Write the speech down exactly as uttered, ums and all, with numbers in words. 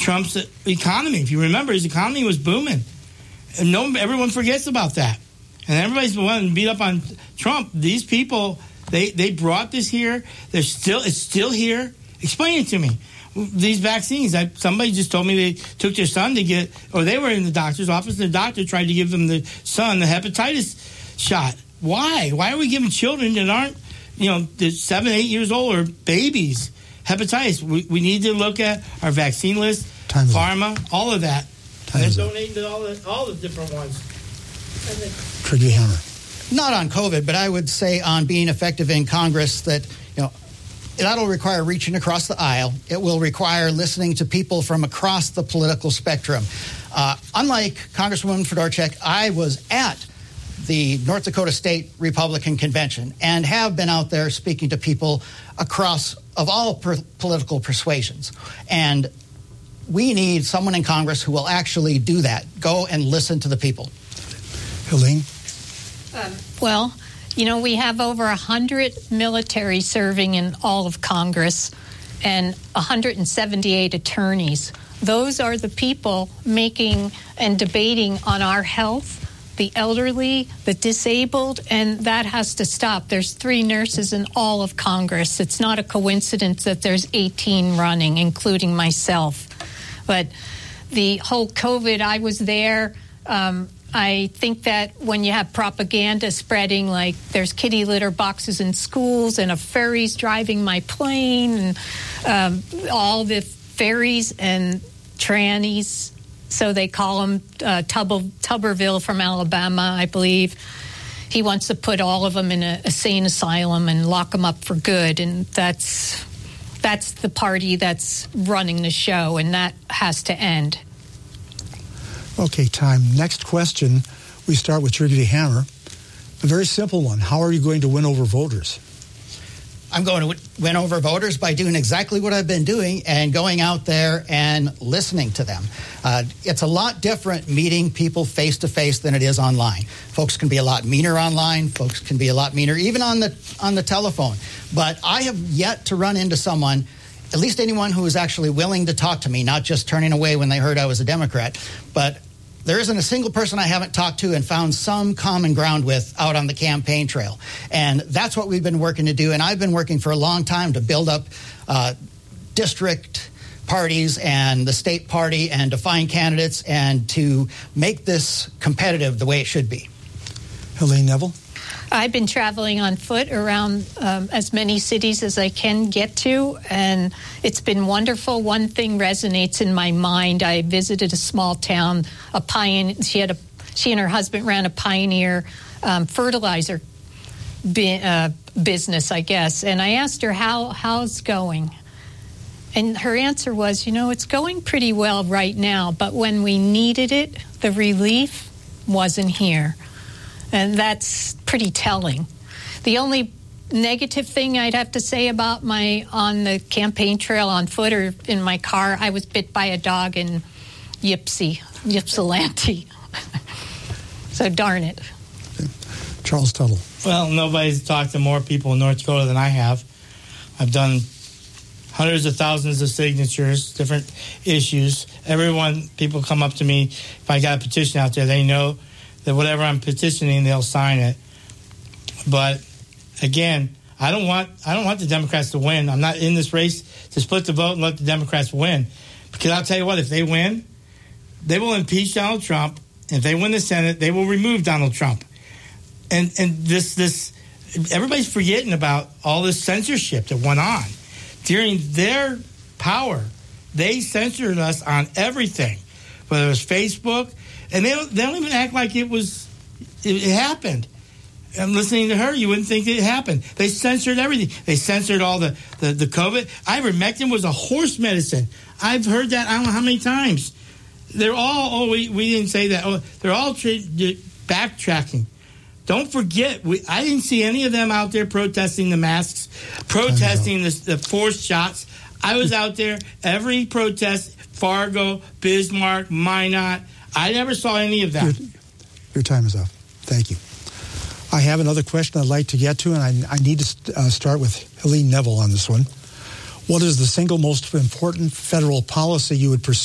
Trump's economy. If you remember, his economy was booming. And no, everyone forgets about that. And everybody's wanting to beat up on Trump. These people, they, they brought this here. They're still, it's still here. Explain it to me. These vaccines, I, somebody just told me they took their son to get, or they were in the doctor's office, and the doctor tried to give them the son the hepatitis shot. Why? Why are we giving children that aren't, you know, they're seven, eight years old, or babies, hepatitis? We, we need to look at our vaccine list, Time pharma, up. all of that. Time and they're donating to all the, all the different ones. Trigger Hammer. Not on COVID, but I would say on being effective in Congress that, you know, that'll require reaching across the aisle. It will require listening to people from across the political spectrum. Uh, unlike Congresswoman Fedorchak, I was at the North Dakota State Republican Convention and have been out there speaking to people across of all per- political persuasions. And we need someone in Congress who will actually do that, go and listen to the people. Helene? Um, well, you know, we have over one hundred military serving in all of Congress and one hundred seventy-eight attorneys. Those are the people making and debating on our health, the elderly, the disabled, and that has to stop. There's three nurses in all of Congress. It's not a coincidence that there's eighteen running, including myself. But the whole COVID, I was there. Um, I think that when you have propaganda spreading, like there's kitty litter boxes in schools and a ferry's driving my plane, and um, all the ferries and trannies, so they call them uh, Tub- Tuberville from Alabama, I believe. He wants to put all of them in a, a sane asylum and lock them up for good, and that's that's the party that's running the show, and that has to end. Okay, time. Next question. We start with Trigger Hammer. A very simple one. How are you going to win over voters? I'm going to win over voters by doing exactly what I've been doing and going out there and listening to them. Uh, it's a lot different meeting people face-to-face than it is online. Folks can be a lot meaner online. Folks can be a lot meaner even on the on the telephone. But I have yet to run into someone, at least anyone who is actually willing to talk to me, not just turning away when they heard I was a Democrat. But there isn't a single person I haven't talked to and found some common ground with out on the campaign trail. And that's what we've been working to do. And I've been working for a long time to build up uh, district parties and the state party and to find candidates and to make this competitive the way it should be. Helene Neville? I've been traveling on foot around um, as many cities as I can get to, and it's been wonderful. One thing resonates in my mind. I visited a small town, a pioneer. She had a, she and her husband ran a Pioneer um, fertilizer bi- uh, business, I guess. And I asked her how how's it going, and her answer was, you know, it's going pretty well right now, but when we needed it, the relief wasn't here. And that's pretty telling. The only negative thing I'd have to say about my on the campaign trail on foot or in my car, I was bit by a dog in Ypsi, Ypsilanti. So darn it. Charles Tuttle. Well, nobody's talked to more people in North Dakota than I have. I've done hundreds of thousands of signatures, different issues. Everyone, people come up to me, if I got a petition out there, they know that whatever I'm petitioning, they'll sign it. But again, I don't want I don't want the Democrats to win. I'm not in this race to split the vote and let the Democrats win. Because I'll tell you what, if they win, they will impeach Donald Trump. And if they win the Senate, they will remove Donald Trump. And and this this everybody's forgetting about all this censorship that went on. During their power, they censored us on everything. Whether it was Facebook, and they don't, they don't even act like it was, it, it happened. I'm listening to her, you wouldn't think it happened. They censored everything. They censored all the, the, the COVID. Ivermectin was a horse medicine. I've heard that I don't know how many times. They're all, oh, we, we didn't say that. Oh, they're all tra- backtracking. Don't forget, we, I didn't see any of them out there protesting the masks, protesting the, the forced shots. I was out there, every protest, Fargo, Bismarck, Minot. I never saw any of that. Your, your time is up. Thank you. I have another question I'd like to get to, and I, I need to st- uh, start with Helene Neville on this one. What is the single most important federal policy you would pursue